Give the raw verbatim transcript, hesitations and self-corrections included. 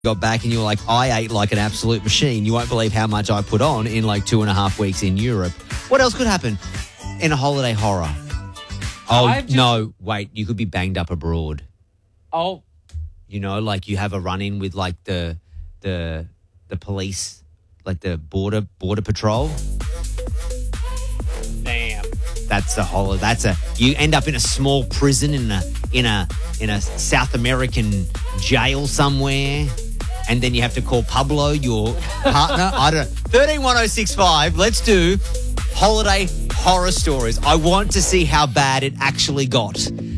got back and you were like, I ate like an absolute machine. You won't believe how much I put on in like two and a half weeks in Europe. What else could happen in a holiday horror? Oh, I've just- no, wait, you could be banged up abroad. Oh, You know, like you have a run-in with like the the the police, like the border border patrol. damn. That's the whole. That's a. You end up in a small prison in a in a in a South American jail somewhere, and then you have to call Pablo, your partner. I don't know. Thirteen one zero six five. Let's do holiday horror stories. I want to see how bad it actually got.